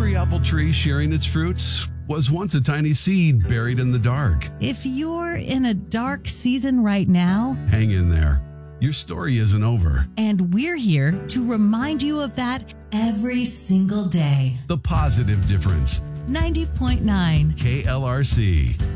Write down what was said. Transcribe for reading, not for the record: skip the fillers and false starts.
Every apple tree sharing its fruits was once a tiny seed buried in the dark. If you're in a dark season right now, Hang in there. Your story isn't over. and we're here to remind you of that every single day. The Positive Difference. 90.9 KLRC.